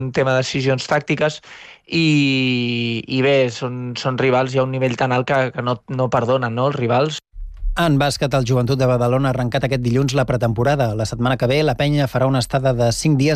un tema de decisions tàctiques i bé, són rivals, hi ha un nivell tan alt que no perdonen, no, els rivals. En bàsquet, el Joventut de Badalona ha arrencat aquest dilluns la pretemporada. La setmana que ve, la penya farà una estada de 5 dies